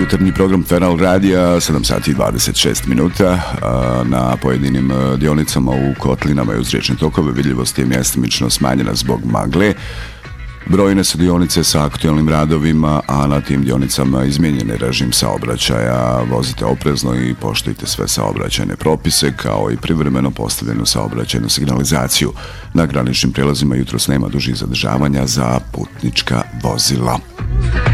jutarnji program Feral Radija, 7 sati i 26 minuta. Na pojedinim dionicama u kotlinama i uz riječne tokove vidljivost je mjestimično smanjena zbog magle. Brojne su dionice sa aktualnim radovima, a na tim dionicama izmijenjen je režim saobraćaja. Vozite oprezno i poštujte sve saobraćajne propise, kao i privremeno postavljenu saobraćajnu signalizaciju. Na graničnim prijelazima jutros nema dužih zadržavanja za putnička vozila.